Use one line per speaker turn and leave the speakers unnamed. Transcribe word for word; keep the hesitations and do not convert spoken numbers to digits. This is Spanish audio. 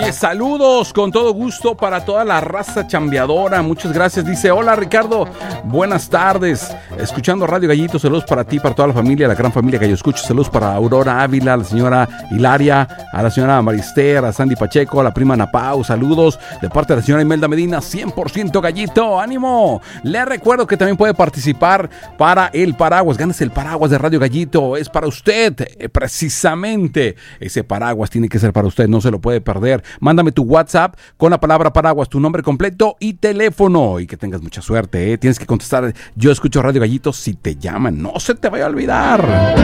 Dice, saludos con todo gusto para toda la raza chambeadora. Muchas gracias. Dice, hola Ricardo, buenas tardes. Escuchando Radio Gallito, saludos para ti, para toda la familia, la gran familia que yo escucho. Saludos para Aurora Ávila, a la señora Hilaria, a la señora Marister, a Sandy Pacheco, a la prima Ana Pau. Saludos de parte de la señora Imelda Medina, cien por ciento Gallito. ¡Ánimo! Le recuerdo que también puede participar para el paraguas. Ganes el paraguas de Radio Gallito. Es para usted, eh, precisamente. Ese paraguas tiene que ser para usted, no se lo puede perder. Mándame tu WhatsApp con la palabra paraguas, tu nombre completo y teléfono. Y que tengas mucha suerte, ¿eh? Tienes que contestar, yo escucho Radio Gallito si te llaman. No se te vaya a olvidar.